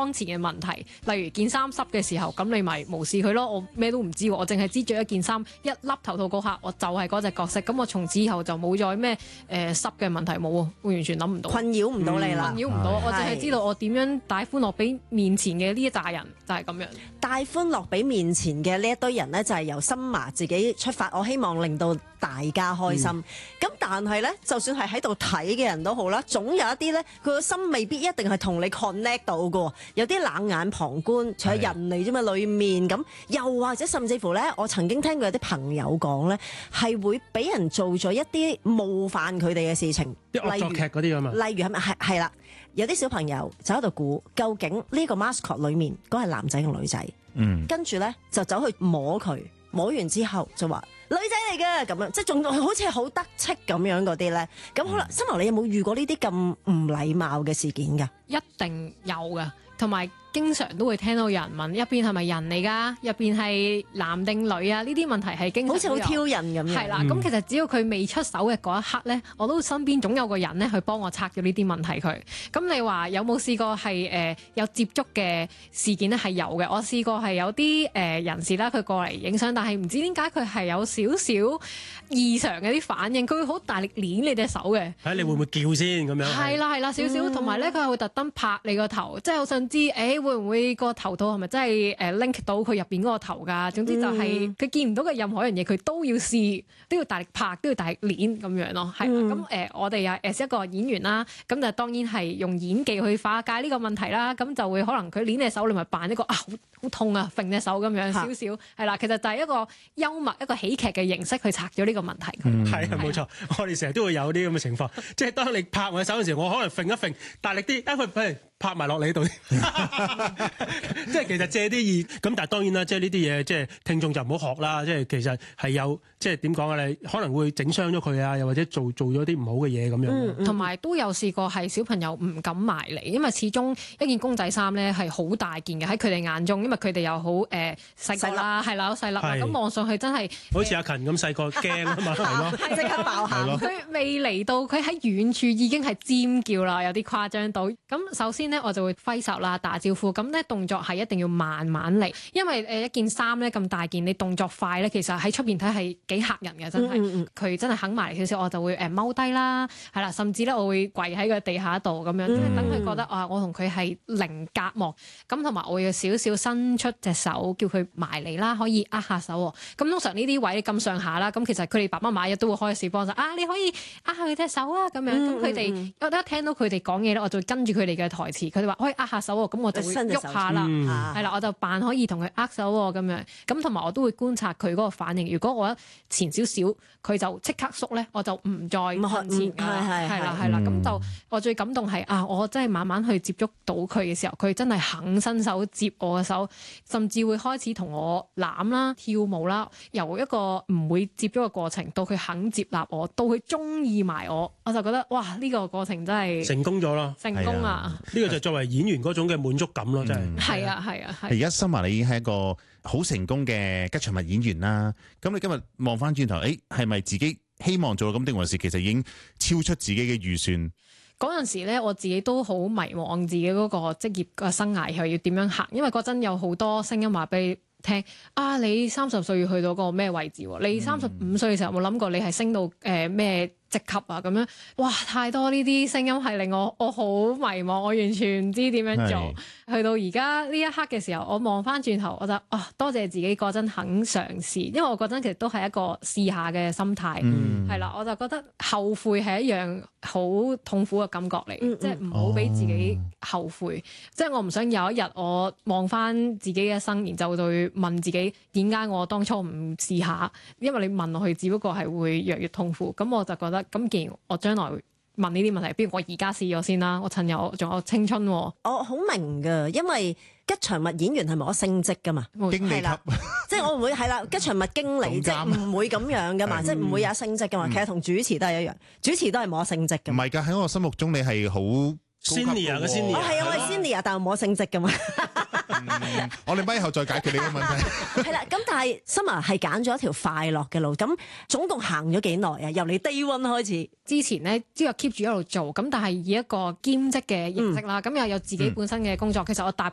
當前嘅問題，例如件衫濕嘅時候，咁你咪無視佢咯。我咩都唔知喎，我淨係知着一件衫一粒頭套嗰刻，我就係嗰隻角色。咁我從此以後就冇再咩濕嘅問題冇喎，我完全諗唔到， 困擾唔到你啦， 困擾唔到，我淨係知道我點樣帶歡樂俾面前嘅呢一紮人，就係咁樣。 帶歡樂俾面前嘅呢一堆人呢，就係由Summer自己出發，我希望令到大家開心。咁但係呢，就算係喺度睇嘅人都好啦，總有一啲呢，佢個心未必一定係同你 connect 到嘅，有啲冷眼旁觀，除咗人嚟啫嘛，裏面咁，又或者甚至乎呢，我曾經聽過有啲朋友講呢，係會俾人做咗一啲冒犯佢哋嘅事情， 啲惡作劇嗰啲啊嘛。 例如係咪係啦？有啲小朋友就喺度估，究竟呢個 mascot 裏面嗰係男仔定女仔？跟住咧就走去摸佢，摸完之後就話女仔嚟嘅咁樣，即係仲好似係好得戚咁樣嗰啲咧。咁好啦，Summer你有冇遇過呢啲咁唔禮貌嘅事件㗎？ 一定有㗎，同埋經常都會聽到有人問入邊係咪人嚟㗎？入邊係男定女啊？呢啲問題係經常好似好挑釁咁樣。 係啦，咁其實只要佢未出手嘅嗰一刻咧，我都身邊總有個人咧去幫我拆咗呢啲問題佢。咁你話有冇試過係有接觸嘅事件咧？係有嘅。我試過係有啲人士啦，佢過嚟影相，但係唔知點解佢係有少少異常嘅啲反應，佢會好大力捏你隻手嘅。 你會唔會叫先咁樣？ 係啦，少少，同埋咧佢係會特登拍你個頭，即係我想知會唔會個頭套係咪真係link 到佢入邊嗰個頭㗎？總之就係佢見唔到嘅任何一樣嘢，佢都要試，都要大力拍，都要大力攣咁樣咯。係啦，咁我哋又係一個演員啦，咁就當然係用演技去化解呢個問題啦。咁就會可能佢攣隻手，你咪扮一個好痛啊，揈隻手咁樣少少，係啦。其實就係一個幽默、一個喜劇嘅形式去拆咗呢個問題。 係啊，冇錯，我哋成日都會有啲咁嘅情況，即係當你拍我手嘅時候，我可能揈一揈，大力啲，佢拍埋落你度。即係其實借啲意咁，但係當然啦，即係呢啲嘢，即係聽眾就唔好學啦。即係其實係有，即係點講啊？你可能會整傷咗佢啊，又或者做咗啲唔好嘅嘢咁樣。 同埋都有試過係小朋友唔敢埋嚟，因為始終一件公仔衫咧係好大件嘅，喺佢哋眼中，因為佢哋又好細個啦，係啦，好細粒，咁望上去真係好似阿勤咁細個驚啊嘛，係咯， 即刻爆喊。 佢未嚟到，佢喺遠處已經係尖叫啦，有啲誇張到。咁首先咧，我就會揮手啦，打招呼。咁咧動作係一定要慢慢嚟，因為一件衫咧咁大件，你動作快咧，其實喺出邊睇係幾嚇人嘅，真係。佢真係肯埋嚟少少，我就會踎低啦，係啦，甚至咧我會跪喺個地下度咁樣，即係等佢覺得我同佢係零隔膜。咁同埋我會有少少伸出隻手，叫佢埋嚟啦，可以握下手。咁通常呢啲位咁上下啦，咁其實佢哋爸爸媽媽亦都會開始幫手你可以握下佢隻手啊，咁樣。咁佢哋我一聽到佢哋講嘢咧，我就跟住佢哋嘅台詞，佢哋話可以握下手喎，咁我就會喐下啦，係啦，我就扮可以同佢握手喎，咁樣。咁同埋我都會觀察佢嗰個反應。如果我一前少少，佢就即刻縮咧，我就唔再向前㗎啦，係啦。咁就我最感動係我真係慢慢去接觸到佢嘅時候，佢真係肯伸手接我嘅手，甚至會開始同我攬啦、跳舞啦，由一個唔會接觸嘅過程到佢肯接納我，到佢中意埋我，我就覺得哇！呢個過程真係成功咗啦， 成功啊！ 呢個就作為演員嗰種嘅滿足感咯，真係。係啊。 而家Summer你已經係一個好成功嘅吉祥物演員啦。咁你今日望翻轉頭，係咪自己希望做到咁定還是其實已經超出自己嘅預算？ 嗰陣時咧，我自己都好迷惘自己嗰個職業嘅生涯係要點樣行，因為嗰陣有好多聲音話俾你聽你30歲要去到個咩位置喎？你35歲嘅時候有冇諗過你係升到咩職級啊？咁樣哇，太多呢啲聲音係令我好迷茫，我完全唔知點樣做。去到而家呢一刻嘅時候，我望翻轉頭，我就多謝自己嗰陣肯嘗試，因為我嗰陣其實都係一個試下嘅心態，係啦，我就覺得後悔係一樣好痛苦嘅感覺嚟，即係唔好俾自己後悔，即係我唔想有一日我望翻自己嘅生，然就會問自己點解我當初唔試下，因為你問落去只不過係會越嚟越痛苦。咁我就覺得咁既然我將來問呢啲問題，不如我而家試咗先啦，我趁有仲有青春。我好明㗎，因為吉祥物演員係冇得升職㗎嘛， 經理級， 即係我唔會係啦，吉祥物經理即係唔會咁樣㗎嘛，即係唔會有升職㗎嘛。其實同主持都係一樣，主持都係冇得升職㗎。 唔係㗎，喺我心目中你係好 senior 嘅 senior， 係啊，我係 senior，但係冇得升職㗎嘛。 我哋咪後再解決呢個問題。 係啦，咁但係 Summer 係揀咗一條快樂嘅路，咁總共行咗幾耐啊？由你 day one 開始， 之前咧都有 keep 住一路做，咁但係以一個兼職嘅形式啦，咁又有自己本身嘅工作。其實我踏